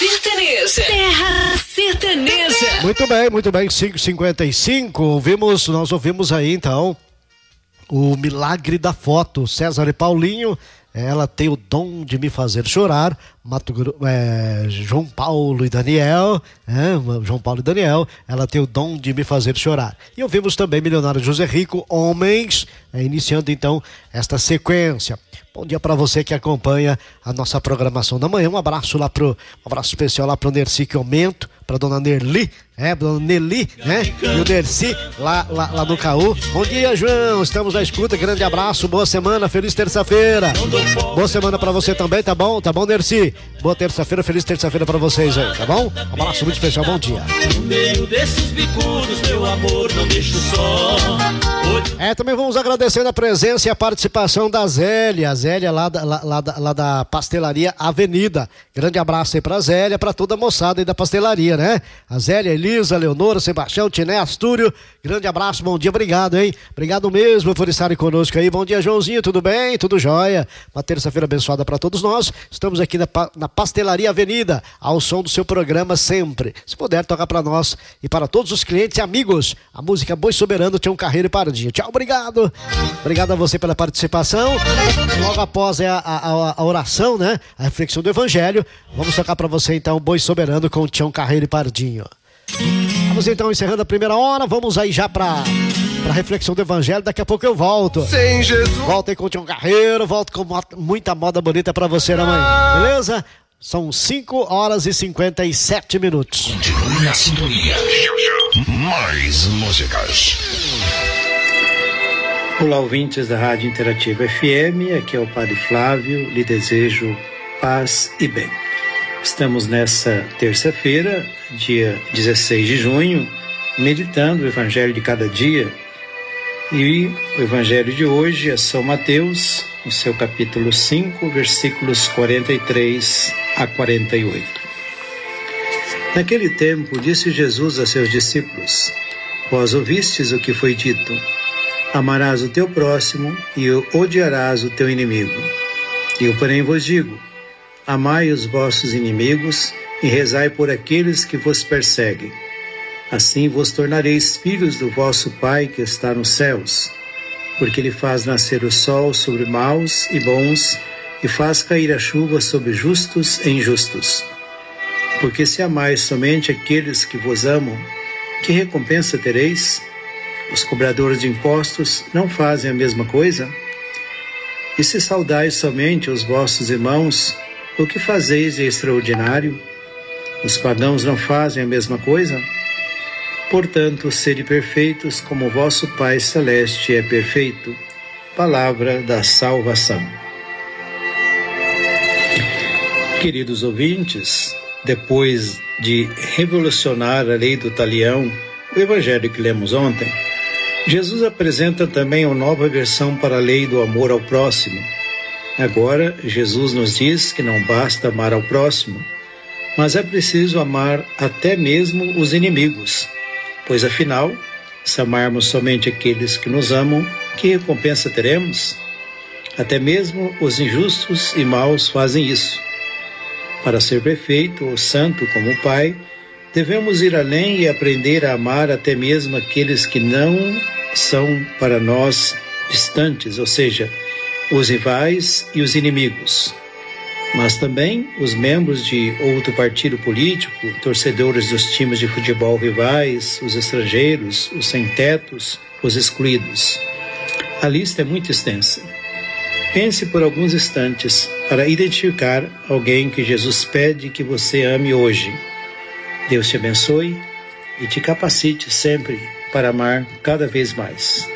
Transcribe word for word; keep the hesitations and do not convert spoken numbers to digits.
Sertaneja. Terra Sertaneja. Muito bem, muito bem, cinco e cinquenta e cinco, ouvimos, nós ouvimos aí então o Milagre da Foto, César e Paulinho. Ela tem o dom de me fazer chorar. Mato, é, João Paulo e Daniel, é, João Paulo e Daniel, ela tem o dom de me fazer chorar. E ouvimos também Milionário José Rico, Homens, é, iniciando então esta sequência. Bom dia para você que acompanha a nossa programação da manhã. Um abraço lá pro, um abraço especial lá pro Nerci que aumento, pra dona Nerli, é, dona Nelly, né? E o Nerci lá, lá, lá no Caú. Bom dia, João, estamos na escuta, grande abraço, boa semana, feliz terça-feira. Boa semana pra você também, tá bom? Tá bom, Nerci? Boa terça-feira, feliz terça-feira pra vocês aí, tá bom? Um abraço muito especial, bom dia. No meio desses bicudos, meu amor, não deixo só. É, também vamos agradecendo a presença e a participação da Zélia, a Zélia lá da, lá, lá, da, lá da Pastelaria Avenida. Grande abraço aí pra Zélia, pra toda a moçada aí da pastelaria, né? A Zélia, Elisa, Leonora, Sebastião, Tiné, Astúrio, grande abraço, bom dia, obrigado, hein? Obrigado mesmo por estarem conosco aí. Bom dia, Joãozinho, tudo bem? Tudo jóia? Uma terça-feira abençoada pra todos nós. Estamos aqui na, na Pastelaria Avenida, ao som do seu programa sempre. Se puder, tocar pra nós e para todos os clientes e amigos, a música Boi Soberano, Tião Carreiro e Pardinho. Tchau, obrigado. Obrigado a você pela participação. Logo após a, a, a oração, né? A reflexão do Evangelho, vamos tocar pra você então Boi Soberano com Tião Carreiro e Pardinho. Vamos então encerrando a primeira hora, vamos aí já pra, pra reflexão do Evangelho, daqui a pouco eu volto. Sem Jesus. Volto aí com o Tião Carreiro, volto com muita moda bonita pra você na manhã, beleza? São cinco horas e cinquenta e sete minutos. Continue na sintonia. Mais músicas. Olá, ouvintes da Rádio Interativa F M, aqui é o Padre Flávio, lhe desejo paz e bem. Estamos nessa terça-feira, dia dezesseis de junho, meditando o Evangelho de cada dia. E o Evangelho de hoje é São Mateus, no seu capítulo cinco, versículos quarenta e três a quarenta e oito. Naquele tempo, disse Jesus a seus discípulos: Vós ouvistes o que foi dito: amarás o teu próximo e odiarás o teu inimigo. Eu, porém, vos digo: amai os vossos inimigos e rezai por aqueles que vos perseguem. Assim vos tornareis filhos do vosso Pai que está nos céus, porque Ele faz nascer o sol sobre maus e bons e faz cair a chuva sobre justos e injustos. Porque se amais somente aqueles que vos amam, que recompensa tereis? Os cobradores de impostos não fazem a mesma coisa? E se saudais somente os vossos irmãos, o que fazeis de extraordinário? Os pagãos não fazem a mesma coisa? Portanto, sede perfeitos como o vosso Pai Celeste é perfeito. Palavra da salvação. Queridos ouvintes, depois de revolucionar a lei do talião, o evangelho que lemos ontem, Jesus apresenta também uma nova versão para a lei do amor ao próximo. Agora, Jesus nos diz que não basta amar ao próximo, mas é preciso amar até mesmo os inimigos, pois afinal, se amarmos somente aqueles que nos amam, que recompensa teremos? Até mesmo os injustos e maus fazem isso. Para ser perfeito ou santo como o Pai, devemos ir além e aprender a amar até mesmo aqueles que não são para nós distantes, ou seja, os rivais e os inimigos, mas também os membros de outro partido político, torcedores dos times de futebol rivais, os estrangeiros, os sem-tetos, os excluídos. A lista é muito extensa. Pense por alguns instantes para identificar alguém que Jesus pede que você ame hoje. Deus te abençoe e te capacite sempre para amar cada vez mais.